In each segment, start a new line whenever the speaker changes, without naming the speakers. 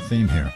theme here.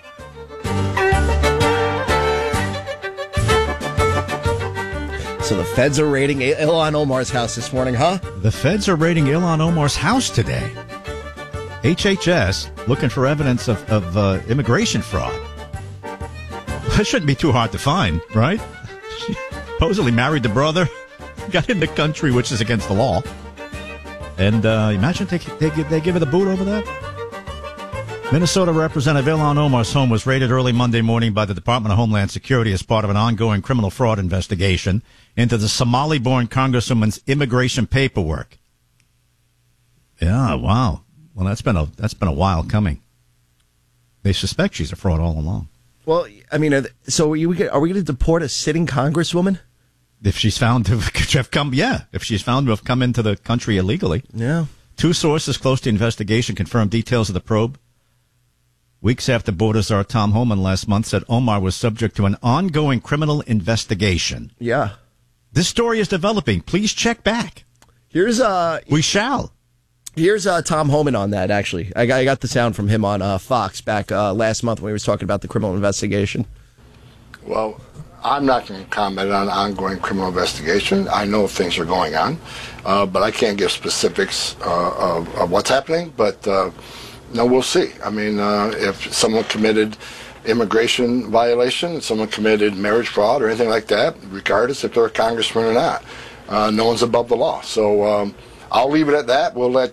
So the feds are raiding Ilhan Omar's house this morning, huh?
The feds are raiding Ilhan Omar's house today. HHS looking for evidence of immigration fraud. That shouldn't be too hard to find, right? She supposedly married the brother, got in the country, which is against the law. And imagine they give her the boot over that? Minnesota Representative Ilhan Omar's home was raided early Monday morning by the Department of Homeland Security as part of an ongoing criminal fraud investigation into the Somali-born Congresswoman's immigration paperwork. Yeah, wow. Well, that's been a while coming. They suspect she's a fraud all along.
Well, I mean, so are we going to deport a sitting congresswoman?
If she's found to have come, yeah. If she's found to have come into the country illegally.
Yeah.
Two sources close to the investigation confirmed details of the probe. Weeks after Border Czar Tom Homan last month said Omar was subject to an ongoing criminal investigation.
Yeah.
This story is developing. Please check back. We shall.
Here's Tom Homan on that, actually. I got the sound from him on Fox back last month when he was talking about the criminal investigation.
Well, I'm not going to comment on ongoing criminal investigation. I know things are going on, but I can't give specifics of what's happening. But, no, we'll see. I mean, if someone committed immigration violation, someone committed marriage fraud or anything like that, regardless if they're a congressman or not, no one's above the law. So I'll leave it at that. We'll let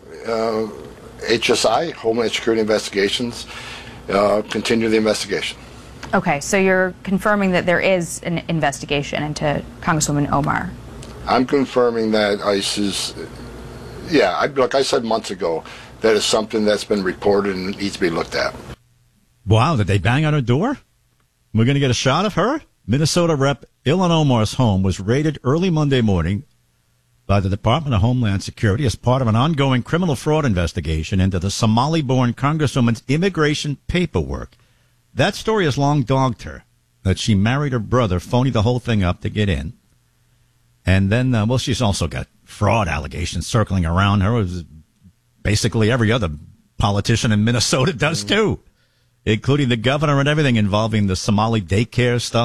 HSI, Homeland Security Investigations, continue the investigation.
Okay, so you're confirming that there is an investigation into Congresswoman Omar.
I'm confirming that ICE is, like I said months ago, that is something that's been reported and needs to be looked at.
Wow, did they bang on her door? We're going to get a shot of her? Minnesota Rep. Ilhan Omar's home was raided early Monday morning by the Department of Homeland Security as part of an ongoing criminal fraud investigation into the Somali-born Congresswoman's immigration paperwork. That story has long dogged her, that she married her brother, phonied the whole thing up to get in. And then, she's also got fraud allegations circling around her. Basically every other politician in Minnesota does, too, including the governor and everything involving the Somali daycare stuff.